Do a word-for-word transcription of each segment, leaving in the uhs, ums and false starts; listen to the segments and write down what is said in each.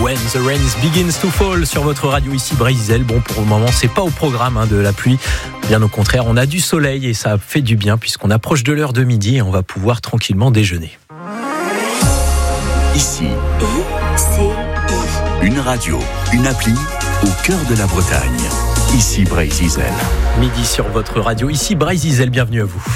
When the Rain Begins to Fall sur votre radio ici Brésil. Bon, pour le moment, c'est pas au programme hein, de la pluie. Bien au contraire, on a du soleil et ça fait du bien puisqu'on approche de l'heure de midi et on va pouvoir tranquillement déjeuner. Ici, une radio, une appli au cœur de la Bretagne. Ici Brésil. Midi sur votre radio ici Brésil. Bienvenue à vous.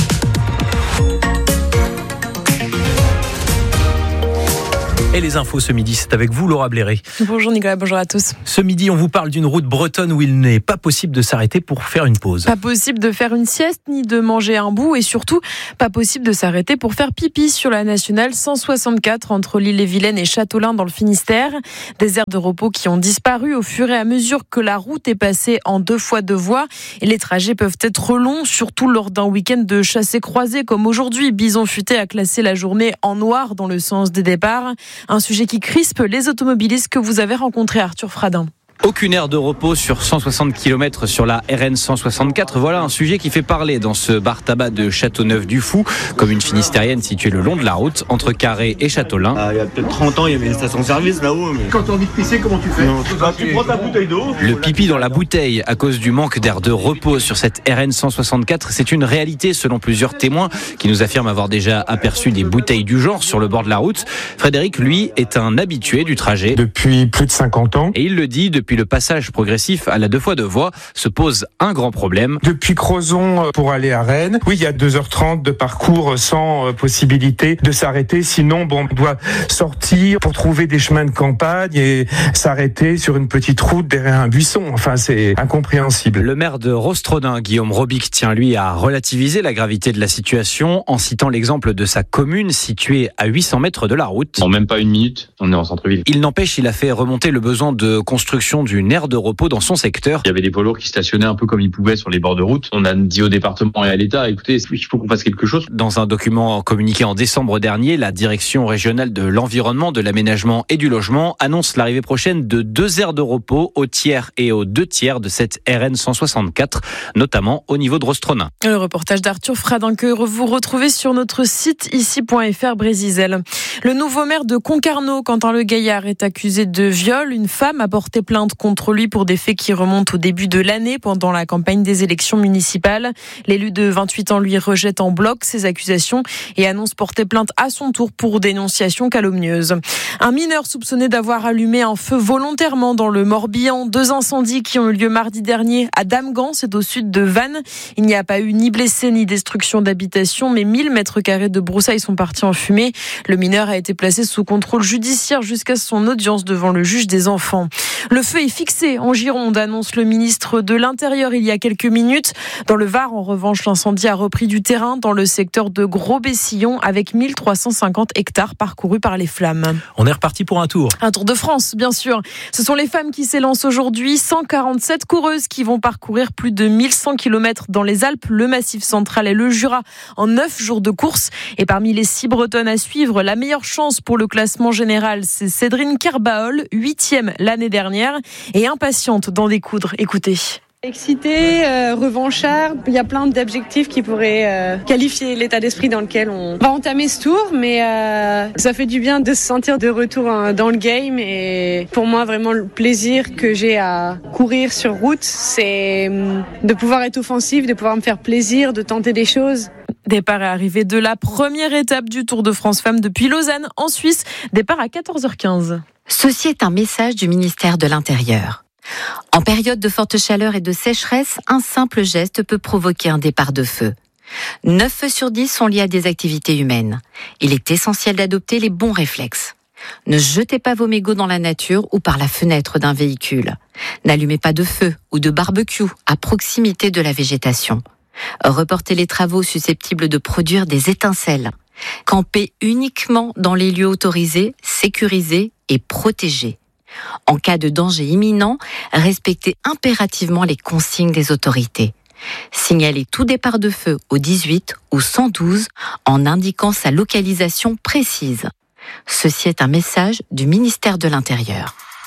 Et les infos ce midi, c'est avec vous Laura Bléré. Bonjour Nicolas, bonjour à tous. Ce midi, on vous parle d'une route bretonne où il n'est pas possible de s'arrêter pour faire une pause. Pas possible de faire une sieste ni de manger un bout et surtout pas possible de s'arrêter pour faire pipi sur la nationale cent soixante-quatre entre l'Ille-et-Vilaine et Châteaulin dans le Finistère. Des aires de repos qui ont disparu au fur et à mesure que la route est passée en deux fois deux voies et les trajets peuvent être longs, surtout lors d'un week-end de chassé-croisé comme aujourd'hui. Bison Futé a classé la journée en noir dans le sens des départs. Un sujet qui crispe les automobilistes que vous avez rencontrés, Arthur Fradin. Aucune aire de repos sur cent soixante kilomètres sur la R N cent soixante-quatre. Voilà un sujet qui fait parler dans ce bar-tabac de Châteauneuf-du-Fou, commune finistérienne située le long de la route, entre Carré et Châteaulin. Ah, il y a peut-être trente ans, il y avait une station-service là-haut. Mais... Quand tu as envie de pisser, comment tu fais? Non, bah, tu prends ta bouteille d'eau. Le pipi dans la bouteille à cause du manque d'air de repos sur cette R N cent soixante-quatre, c'est une réalité selon plusieurs témoins qui nous affirment avoir déjà aperçu des bouteilles du genre sur le bord de la route. Frédéric, lui, est un habitué du trajet. Depuis plus de cinquante ans. Et il le dit, depuis le passage progressif à la deux fois deux voies se pose un grand problème. Depuis Crozon pour aller à Rennes, oui, il y a deux heures trente de parcours sans possibilité de s'arrêter. Sinon, bon, on doit sortir pour trouver des chemins de campagne et s'arrêter sur une petite route derrière un buisson. Enfin, c'est incompréhensible. Le maire de Rostrodun, Guillaume Robic, tient lui à relativiser la gravité de la situation en citant l'exemple de sa commune située à huit cents mètres de la route. En même pas une minute, on est en centre-ville. Il n'empêche, il a fait remonter le besoin de construction d'une aire de repos dans son secteur. Il y avait des poids lourds qui stationnaient un peu comme ils pouvaient sur les bords de route. On a dit au département et à l'État, écoutez, il faut qu'on fasse quelque chose. Dans un document communiqué en décembre dernier, la direction régionale de l'environnement, de l'aménagement et du logement annonce l'arrivée prochaine de deux aires de repos au tiers et aux deux tiers de cette R N cent soixante-quatre, notamment au niveau de Rostronin. Le reportage d'Arthur Fradin que vous retrouvez sur notre site ici point f r Brésil. Le nouveau maire de Concarneau, Quentin Le Gaillard, est accusé de viol. Une femme a porté plainte contre lui pour des faits qui remontent au début de l'année pendant la campagne des élections municipales. L'élu de vingt-huit ans lui rejette en bloc ces accusations et annonce porter plainte à son tour pour dénonciation calomnieuse. Un mineur soupçonné d'avoir allumé un feu volontairement dans le Morbihan. Deux incendies qui ont eu lieu mardi dernier à Damgand, c'est au sud de Vannes. Il n'y a pas eu ni blessés ni destruction d'habitation, mais mille mètres carrés de broussailles sont partis en fumée. Le mineur a été placé sous contrôle judiciaire jusqu'à son audience devant le juge des enfants. Le feu est fixé en Gironde, annonce le ministre de l'Intérieur il y a quelques minutes. Dans le Var, en revanche, l'incendie a repris du terrain dans le secteur de Gros-Bessillon avec mille trois cent cinquante hectares parcourus par les flammes. On est reparti pour un tour. Un tour de France, bien sûr. Ce sont les femmes qui s'élancent aujourd'hui. cent quarante-sept coureuses qui vont parcourir plus de mille cent kilomètres dans les Alpes, le Massif central et le Jura en neuf jours de course. Et parmi les six Bretonnes à suivre, la meilleure chance pour le classement général, c'est Cédrine Kerbaol, huitième l'année dernière et impatiente d'en découdre. Écoutez. Excitée, euh, revancharde, il y a plein d'adjectifs qui pourraient euh, qualifier l'état d'esprit dans lequel on va entamer ce tour, mais euh, ça fait du bien de se sentir de retour hein, dans le game et pour moi vraiment le plaisir que j'ai à courir sur route, c'est de pouvoir être offensive, de pouvoir me faire plaisir, de tenter des choses. Départ et arrivée de la première étape du Tour de France Femmes depuis Lausanne en Suisse, départ à quatorze heures quinze. Ceci est un message du ministère de l'Intérieur. En période de forte chaleur et de sécheresse, un simple geste peut provoquer un départ de feu. neuf feux sur dix sont liés à des activités humaines. Il est essentiel d'adopter les bons réflexes. Ne jetez pas vos mégots dans la nature ou par la fenêtre d'un véhicule. N'allumez pas de feu ou de barbecue à proximité de la végétation. Reportez les travaux susceptibles de produire des étincelles. Campez uniquement dans les lieux autorisés, sécurisés et protégés. En cas de danger imminent, respectez impérativement les consignes des autorités. Signalez tout départ de feu au dix-huit ou cent douze en indiquant sa localisation précise. Ceci est un message du ministère de l'Intérieur.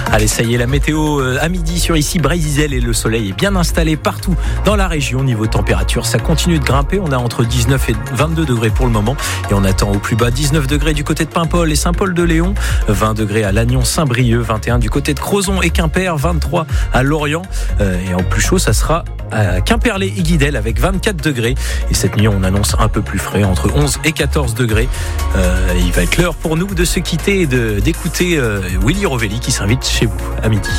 Allez, ça y est, la météo à midi sur ici Brésil et le soleil est bien installé partout dans la région. Niveau température, ça continue de grimper. On a entre dix-neuf et vingt-deux degrés pour le moment et on attend au plus bas dix-neuf degrés du côté de Paimpol et Saint-Paul-de-Léon, vingt degrés à Lannion-Saint-Brieuc, vingt et un du côté de Crozon et Quimper, vingt-trois à Lorient et en plus chaud, ça sera à Quimperlé et Guidel avec vingt-quatre degrés. Et cette nuit, on annonce un peu plus frais, entre onze et quatorze degrés. Euh, il va être l'heure pour nous de se quitter et de, d'écouter euh, Willy Rovelli qui s'invite chez vous à midi.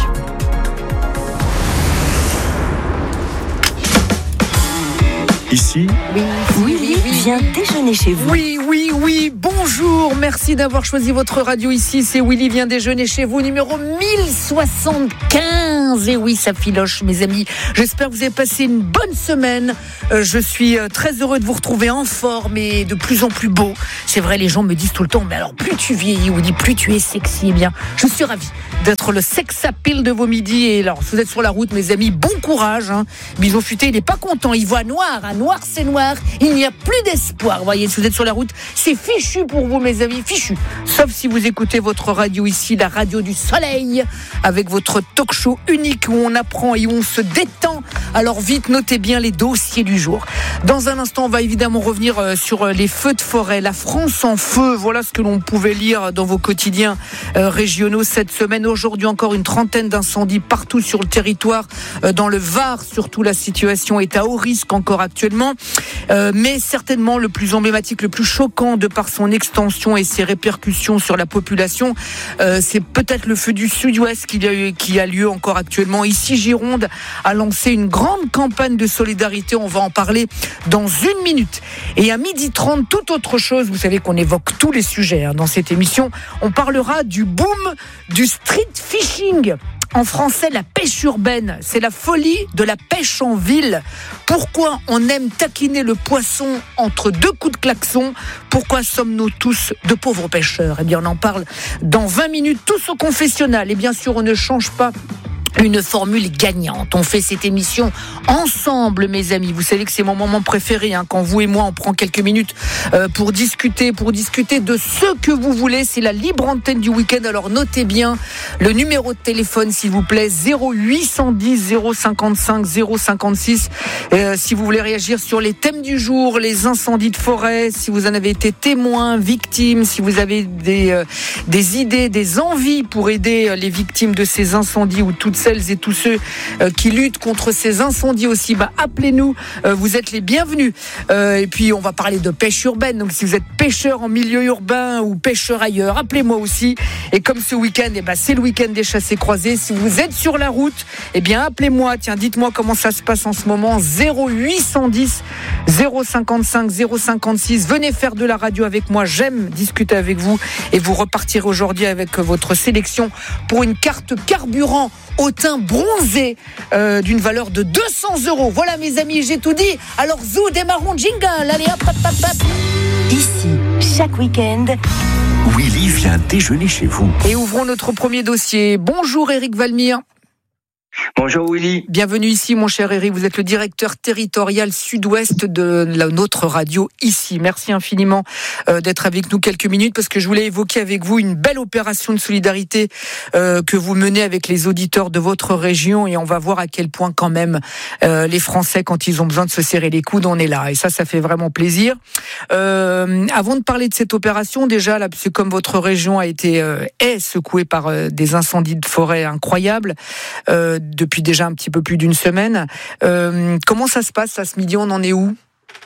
Ici, oui, oui, oui, oui, viens déjeuner chez vous. Oui, oui, oui, bonjour, merci d'avoir choisi votre radio ici, c'est Willy vient déjeuner chez vous, numéro mille soixante-quinze. Et oui, ça filoche mes amis, j'espère que vous avez passé une bonne semaine. euh, Je suis très heureux de vous retrouver en forme et de plus en plus beau. C'est vrai, les gens me disent tout le temps, mais alors plus tu vieillis, ou dit plus tu es sexy. Eh bien, je suis ravie d'être le sex appeal de vos midis. Et alors, si vous êtes sur la route, mes amis, bon courage, hein. Bison Futé, il n'est pas content, il voit noir, hein. Noir c'est noir, il n'y a plus d'espoir. Vous voyez, si vous êtes sur la route, c'est fichu pour vous mes amis, fichu. Sauf si vous écoutez votre radio ici, la radio du soleil, avec votre talk show unique où on apprend et où on se détend. Alors vite, notez bien les dossiers du jour. Dans un instant, on va évidemment revenir sur les feux de forêt. La France en feu, voilà ce que l'on pouvait lire dans vos quotidiens régionaux cette semaine. Aujourd'hui encore une trentaine d'incendies partout sur le territoire. Dans le Var, surtout, la situation est à haut risque encore actuellement. Euh, mais certainement le plus emblématique, le plus choquant de par son extension et ses répercussions sur la population, euh, c'est peut-être le feu du Sud-Ouest qui a, qui a lieu encore actuellement. Ici, Gironde a lancé une grande campagne de solidarité. On va en parler dans une minute. Et à midi trente, toute autre chose. Vous savez qu'on évoque tous les sujets hein, dans cette émission. On parlera du boom du street fishing. En français, la pêche urbaine, c'est la folie de la pêche en ville. Pourquoi on aime taquiner le poisson entre deux coups de klaxon ? Pourquoi sommes-nous tous de pauvres pêcheurs ? Eh bien, on en parle dans vingt minutes, tous au confessionnal. Et bien sûr, on ne change pas une formule gagnante. On fait cette émission ensemble, mes amis. Vous savez que c'est mon moment préféré, hein, quand vous et moi, on prend quelques minutes euh, pour discuter, pour discuter de ce que vous voulez. C'est la libre antenne du week-end. Alors notez bien le numéro de téléphone, s'il vous plaît, zéro huit cent dix zéro cinquante-cinq zéro cinquante-six. Euh, si vous voulez réagir sur les thèmes du jour, les incendies de forêt, si vous en avez été témoin, victime, si vous avez des, euh, des idées, des envies pour aider les victimes de ces incendies ou toutes celles et tous ceux euh, qui luttent contre ces incendies aussi, bah, appelez-nous, euh, vous êtes les bienvenus. Euh, et puis on va parler de pêche urbaine, donc si vous êtes pêcheur en milieu urbain ou pêcheur ailleurs, appelez-moi aussi. Et comme ce week-end, eh ben, c'est le week-end des chassés croisés, si vous êtes sur la route, eh bien appelez-moi, tiens, dites-moi comment ça se passe en ce moment, zéro huit cent dix zéro cinquante-cinq zéro cinquante-six. Venez faire de la radio avec moi, j'aime discuter avec vous et vous repartirez aujourd'hui avec votre sélection pour une carte carburant au teint bronzé euh, d'une valeur de deux cents euros. Voilà mes amis, j'ai tout dit. Alors zou, démarrons jingle. Allez hop, hop, hop, hop. Ici, chaque week-end, Willy vient déjeuner chez vous. Et ouvrons notre premier dossier. Bonjour Éric Valmire. Bonjour Willy. Bienvenue ici mon cher Éric, vous êtes le directeur territorial sud-ouest de la, notre radio ici. Merci infiniment euh, d'être avec nous quelques minutes parce que je voulais évoquer avec vous une belle opération de solidarité euh, que vous menez avec les auditeurs de votre région et on va voir à quel point quand même euh, les Français quand ils ont besoin de se serrer les coudes, on est là et ça, ça fait vraiment plaisir. Euh, avant de parler de cette opération, déjà là, parce que comme votre région a été euh, est secouée par euh, des incendies de forêt incroyables, euh, depuis déjà un petit peu plus d'une semaine. Euh, comment ça se passe à ce midi ? On en est où ?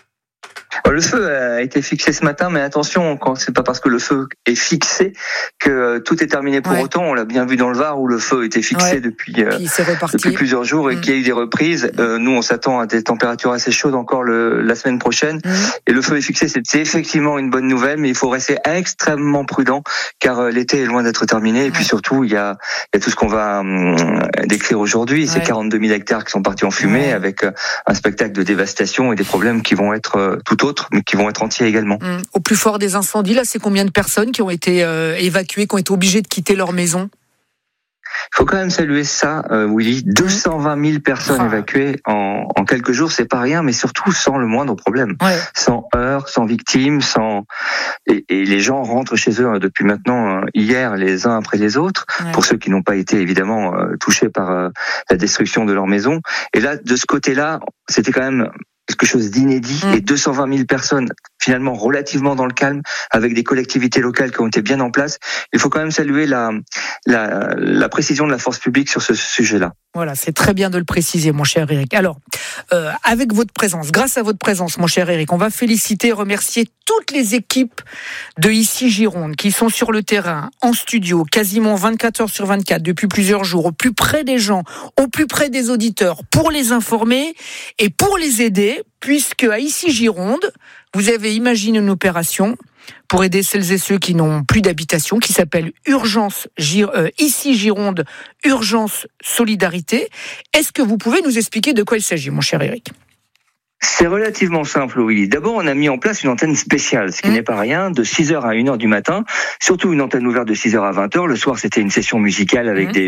Le feu a été fixé ce matin, mais attention, quand c'est pas parce que le feu est fixé que tout est terminé pour ouais. autant. On l'a bien vu dans le Var où le feu était fixé ouais. depuis, euh, depuis plusieurs jours et mmh. qu'il y a eu des reprises. Euh, nous, on s'attend à des températures assez chaudes encore le, la semaine prochaine. Mmh. Et le feu est fixé, c'est, c'est effectivement une bonne nouvelle, mais il faut rester extrêmement prudent car euh, l'été est loin d'être terminé. Et ouais. puis surtout, il y a, il y a tout ce qu'on va hum, décrire aujourd'hui. Ouais. C'est quarante-deux mille hectares qui sont partis en fumée ouais. avec euh, un spectacle de dévastation et des problèmes qui vont être euh, tout autres, mais qui vont être entiers également. Mmh. Au plus fort des incendies, là, c'est combien de personnes qui ont été euh, évacuées, qui ont été obligées de quitter leur maison ? faut quand même saluer ça, euh, Willy. deux cent vingt mille personnes ah. évacuées en, en quelques jours, c'est pas rien, mais surtout sans le moindre problème. Ouais. Sans heurts, sans victimes, sans... Et, et les gens rentrent chez eux depuis maintenant, euh, hier, les uns après les autres, ouais. pour ceux qui n'ont pas été évidemment euh, touchés par euh, la destruction de leur maison. Et là, de ce côté-là, c'était quand même quelque chose d'inédit, mmh. et deux cent vingt mille personnes finalement relativement dans le calme, avec des collectivités locales qui ont été bien en place. Il faut quand même saluer la, la, la précision de la force publique sur ce sujet-là. Voilà, c'est très bien de le préciser, mon cher Eric. Alors, euh, avec votre présence, grâce à votre présence, mon cher Eric, on va féliciter, remercier toutes les équipes de Ici Gironde qui sont sur le terrain, en studio, quasiment vingt-quatre heures sur vingt-quatre, depuis plusieurs jours, au plus près des gens, au plus près des auditeurs, pour les informer et pour les aider, puisque à Ici Gironde, vous avez imaginé une opération pour aider celles et ceux qui n'ont plus d'habitation, qui s'appelle Urgence Gir- euh, Ici Gironde, Urgence Solidarité. Est-ce que vous pouvez nous expliquer de quoi il s'agit, mon cher Eric ? C'est relativement simple, oui. D'abord, on a mis en place une antenne spéciale, ce qui mmh. n'est pas rien, de six heures à une heure du matin, surtout une antenne ouverte de six heures à vingt heures. Le soir, c'était une session musicale avec mmh. des